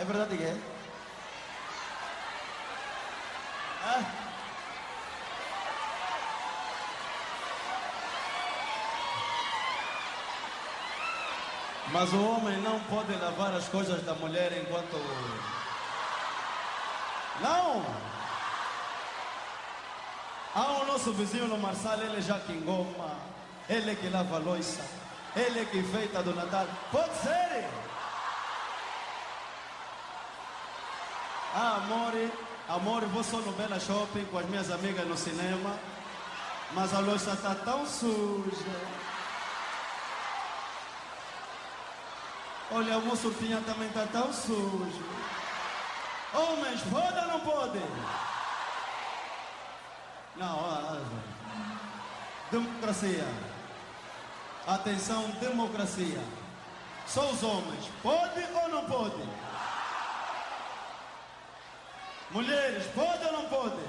É verdade que é? Ah. Mas o homem não pode lavar as coisas da mulher enquanto... Não! Há o nosso vizinho no Marçal, ele já que engoma, ele que lava a louça, ele que feita do Natal. Pode ser! Ah, amor, vou só no Bela Shopping com as minhas amigas no cinema, mas a louça está tão suja. Olha, o meu surfinha também está tão sujo. Homens, pode ou não pode? Não, democracia. Atenção, democracia. Só os homens, pode ou não pode? Mulheres, pode ou não pode?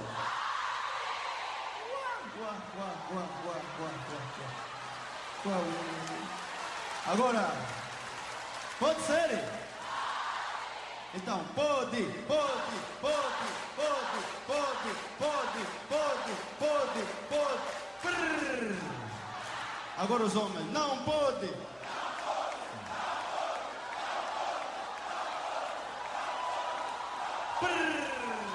Agora, pode ser? Então, pode. Prrr. Agora os homens, não pode. Prrr.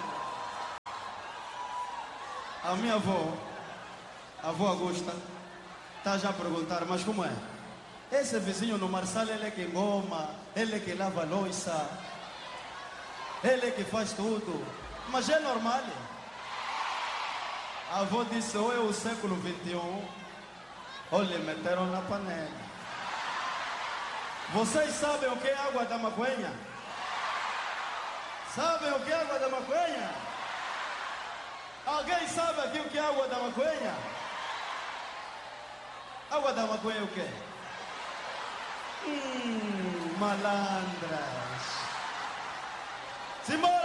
A minha avó, a avó Augusta, está já a perguntar, mas como é? Esse vizinho no Marçal, ele é que engoma, ele é que lava a louça, ele é que faz tudo. Mas é normal. A avó disse, ou é o século XXI, ou lhe meteram na panela. Vocês sabem o que é água da maconha? Sabem o que é água da maconha? Alguém sabe aqui o que é água da maconha? Água da maconha é o quê? Malandras. Simão!